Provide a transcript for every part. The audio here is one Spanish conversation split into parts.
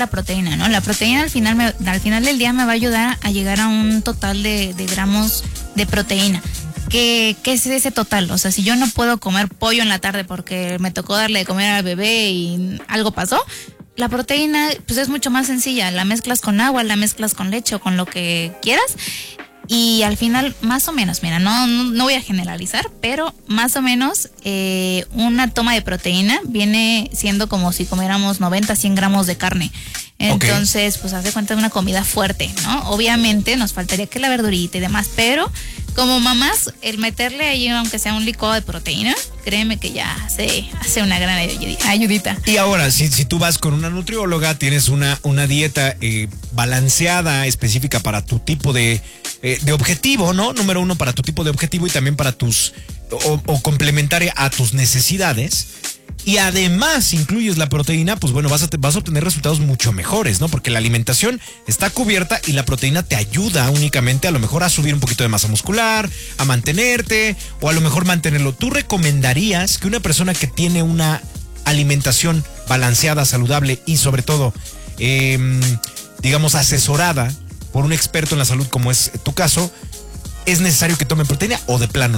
la proteína, ¿no? La proteína al final del día me va a ayudar a llegar a un total de gramos de proteína. ¿Qué es ese total? O sea, si yo no puedo comer pollo en la tarde porque me tocó darle de comer al bebé y algo pasó, la proteína pues es mucho más sencilla. La mezclas con agua, la mezclas con leche o con lo que quieras. Y al final, más o menos, mira, no voy a generalizar, pero más o menos una toma de proteína viene siendo como si comiéramos 90, 100 gramos de carne. Entonces, pues haz de cuenta de una comida fuerte, ¿no? Obviamente nos faltaría que la verdurita y demás, pero como mamás, el meterle ahí, aunque sea un licuado de proteína, créeme que ya hace una gran ayudita. Y ahora, si tú vas con una nutrióloga, tienes una dieta balanceada, específica para tu tipo de objetivo, ¿no? Número uno, para tu tipo de objetivo y también para tus, o complementaria a tus necesidades. Y además incluyes la proteína, pues bueno, vas a obtener resultados mucho mejores, ¿no? Porque la alimentación está cubierta y la proteína te ayuda únicamente a lo mejor a subir un poquito de masa muscular, a mantenerte o a lo mejor mantenerlo. ¿Tú recomendarías que una persona que tiene una alimentación balanceada, saludable y sobre todo, digamos, asesorada por un experto en la salud como es tu caso, es necesario que tome proteína o de plano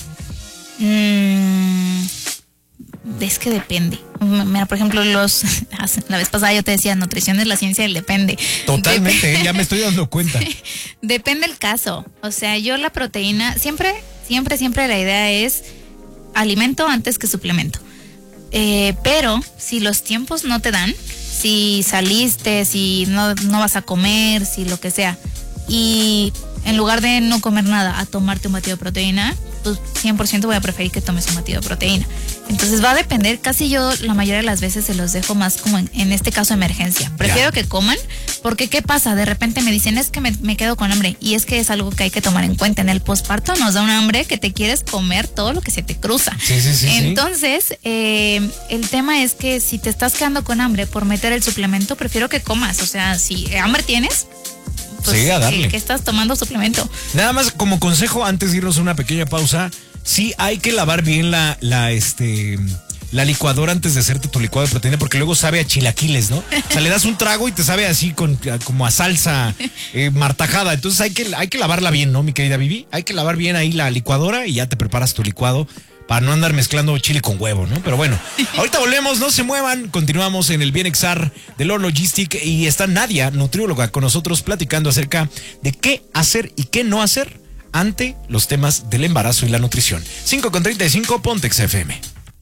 no? Es que depende. Mira, por ejemplo, la vez pasada yo te decía, nutrición es la ciencia del depende. Totalmente, ya me estoy dando cuenta. Depende el caso. O sea, yo la proteína, siempre la idea es alimento antes que suplemento. Pero si los tiempos no te dan, si saliste, si no vas a comer, si lo que sea, y en lugar de no comer nada, a tomarte un batido de proteína, pues 100% voy a preferir que tomes un batido de proteína. Entonces va a depender, casi yo la mayoría de las veces se los dejo más como en este caso emergencia. Prefiero que coman, porque ¿qué pasa? De repente me dicen, es que me quedo con hambre, y es que es algo que hay que tomar en cuenta. En el posparto nos da un hambre que te quieres comer todo lo que se te cruza. Sí. Entonces, el tema es que si te estás quedando con hambre por meter el suplemento, prefiero que comas. O sea, si hambre tienes, pues sí, a darle. ¿Qué estás tomando suplemento? Nada más como consejo, antes de irnos a una pequeña pausa, sí hay que lavar bien la la licuadora antes de hacerte tu licuado de proteína, porque luego sabe a chilaquiles, ¿no? O sea, le das un trago y te sabe así como a salsa martajada. Entonces hay que lavarla bien, ¿no, mi querida Vivi? Hay que lavar bien ahí la licuadora y ya te preparas tu licuado para no andar mezclando chile con huevo, ¿no? Pero bueno, ahorita volvemos, no se muevan. Continuamos en el Bienexar de Lord Logistic y está Nadia, nutrióloga, con nosotros platicando acerca de qué hacer y qué no hacer ante los temas del embarazo y la nutrición. 5:35, Pontex FM.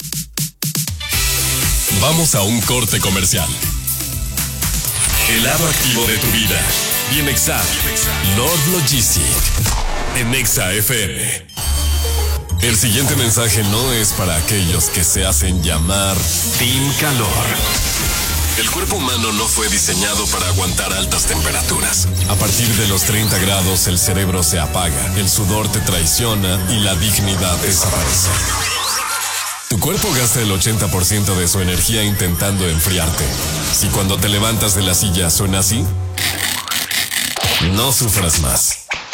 Vamos a un corte comercial. El lado activo de tu vida. Bienexar. Lord Logistic. En Nexa FM. El siguiente mensaje no es para aquellos que se hacen llamar Team Calor. El cuerpo humano no fue diseñado para aguantar altas temperaturas. A partir de los 30 grados el cerebro se apaga, el sudor te traiciona y la dignidad desaparece. Tu cuerpo gasta el 80% de su energía intentando enfriarte. Si cuando te levantas de la silla suena así, no sufras más.